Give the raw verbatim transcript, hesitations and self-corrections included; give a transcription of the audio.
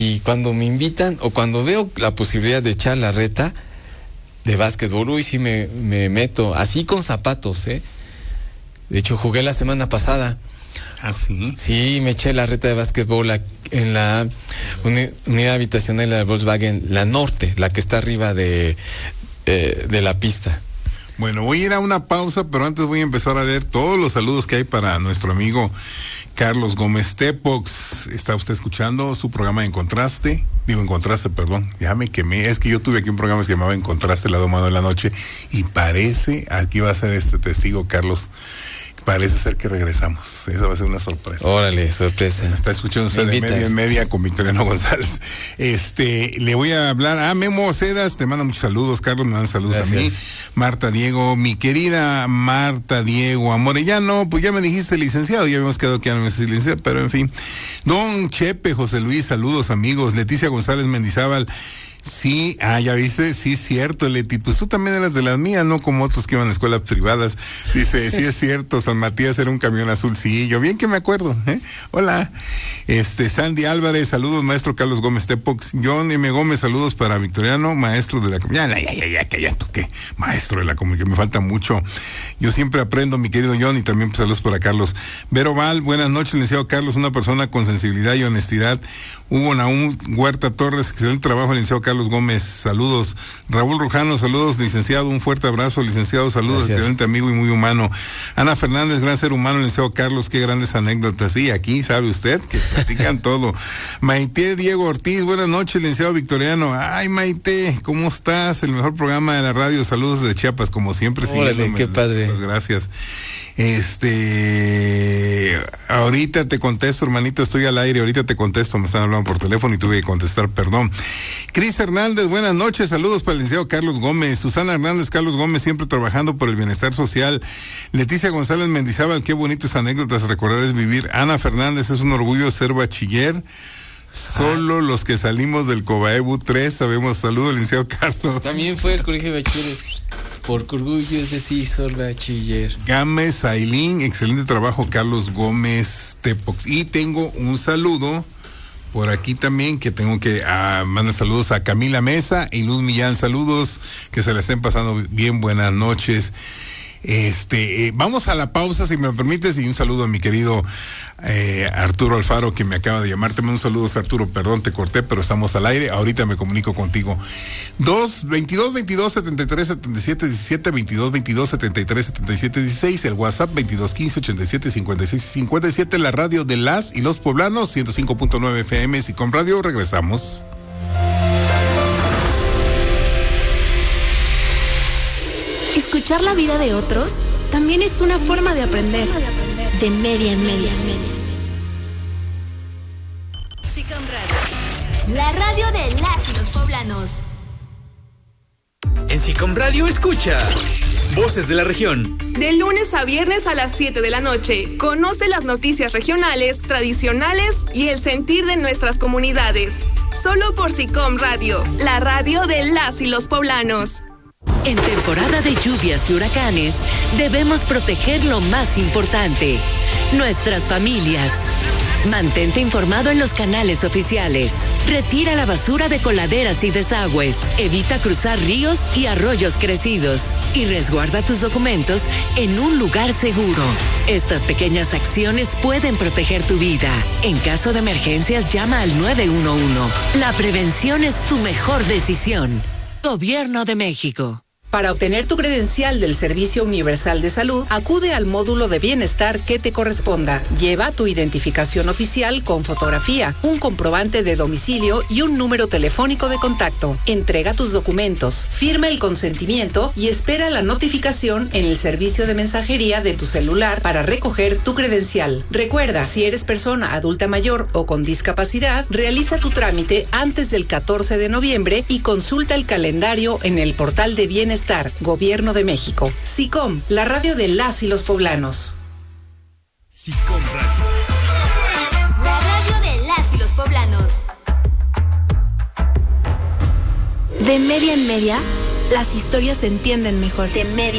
y cuando me invitan o cuando veo la posibilidad de echar la reta de básquetbol, uy, sí me, me meto, así con zapatos, ¿eh? De hecho, jugué la semana pasada. ¿Ah, sí? Sí, me eché la reta de básquetbol en la uni- unidad habitacional de la Volkswagen, la norte, la que está arriba de, eh, de la pista. Bueno, voy a ir a una pausa, pero antes voy a empezar a leer todos los saludos que hay para nuestro amigo Carlos Gómez Tepox. ¿Está usted escuchando su programa En Contraste? Digo, En Contraste, perdón, ya me quemé. Es que yo tuve aquí un programa que se llamaba En Contraste, la domado de la noche, y parece, aquí va a ser este testigo, Carlos, parece ser que regresamos. Esa va a ser una sorpresa. Órale, sorpresa. Está escuchando usted de media en media con Victoriano González. Este, le voy a hablar a Memo Cedas, te manda muchos saludos, Carlos, me mandan saludos. Gracias. A mí. Marta Diego, mi querida Marta Diego Amorellano, pues ya me dijiste licenciado, ya habíamos quedado que ya no me decís licenciado, pero en fin. Don Chepe, José Luis, saludos amigos. Leticia González Mendizábal. Sí, ah, ya viste, sí es cierto, Leti, pues tú también eras de las mías, no como otros que iban a escuelas privadas. Dice, sí es cierto, San Matías era un camión azul, sí, yo bien que me acuerdo, ¿eh? Hola, este, Sandy Álvarez, saludos, maestro Carlos Gómez Tepox. John M. Gómez, saludos para Victoriano, maestro de la comunicación. Ya, ya, ya, ya, ya, tú qué, maestro de la comunicación, me falta mucho. Yo siempre aprendo, mi querido John, y también pues, saludos para Carlos. Vero Val, buenas noches, licenciado Carlos, una persona con sensibilidad y honestidad. Hugo Naúm Huerta Torres, excelente trabajo, licenciado Carlos Gómez, saludos. Raúl Rujano, saludos, licenciado, un fuerte abrazo, licenciado, saludos, gracias. Excelente amigo y muy humano. Ana Fernández, gran ser humano, licenciado Carlos, qué grandes anécdotas. Sí, aquí sabe usted que platican todo. Maite Diego Ortiz, buenas noches, licenciado Victoriano. Ay, Maite, ¿cómo estás? El mejor programa de la radio, saludos de Chiapas, como siempre. Órale, qué padre. Pues gracias. Este, ahorita te contesto, hermanito, estoy al aire, ahorita te contesto, me están hablando por teléfono y tuve que contestar, perdón. Cris Hernández, buenas noches, saludos para el licenciado Carlos Gómez. Susana Hernández, Carlos Gómez, siempre trabajando por el bienestar social. Leticia González Mendizábal, qué bonitas anécdotas, recordar es vivir. Ana Fernández, es un orgullo ser bachiller. Solo ah. los que salimos del Cobaebu tres sabemos. Saludos, licenciado Carlos. También fue el colegio de bachilleres. Por orgullo es decir, soy bachiller. Gámez Ailín, excelente trabajo, Carlos Gómez Tepox. Y tengo un saludo por aquí también, que tengo que ah, mandar saludos a Camila Mesa y Luz Millán, saludos, que se la estén pasando bien, buenas noches. Este, eh, vamos a la pausa, si me lo permites, y un saludo a mi querido eh, Arturo Alfaro, que me acaba de llamar. Te mando un saludo, Arturo, perdón, te corté, pero estamos al aire, ahorita me comunico contigo. dos, veintidós, veintidós, setenta y tres, setenta y siete, diecisiete, veintidós, veintidós, setenta y tres, setenta y siete, dieciséis, el WhatsApp veintidós, quince, ochenta y siete, cincuenta y seis, cincuenta y siete, la radio de las y los poblanos, ciento cinco punto nueve F M, Sicom Radio, regresamos. Escuchar la vida de otros también es una forma de aprender. De media en media. Sicom Radio, la radio de las y los poblanos. En Sicom Radio escucha Voces de la Región. De lunes a viernes a las siete de la noche. Conoce las noticias regionales, tradicionales y el sentir de nuestras comunidades. Solo por Sicom Radio, la radio de las y los poblanos. En temporada de lluvias y huracanes, debemos proteger lo más importante, nuestras familias. Mantente informado en los canales oficiales. Retira la basura de coladeras y desagües. Evita cruzar ríos y arroyos crecidos. Y resguarda tus documentos en un lugar seguro. Estas pequeñas acciones pueden proteger tu vida. En caso de emergencias, llama al nueve uno uno. La prevención es tu mejor decisión. Gobierno de México. Para obtener tu credencial del Servicio Universal de Salud, acude al módulo de bienestar que te corresponda. Lleva tu identificación oficial con fotografía, un comprobante de domicilio y un número telefónico de contacto. Entrega tus documentos, firma el consentimiento y espera la notificación en el servicio de mensajería de tu celular para recoger tu credencial. Recuerda, si eres persona adulta mayor o con discapacidad, realiza tu trámite antes del catorce de noviembre y consulta el calendario en el portal de bienestar. Gobierno de México. Sicom, la radio de las y los poblanos. Sicom Radio. La radio de las y los poblanos. De media en media, las historias se entienden mejor. De media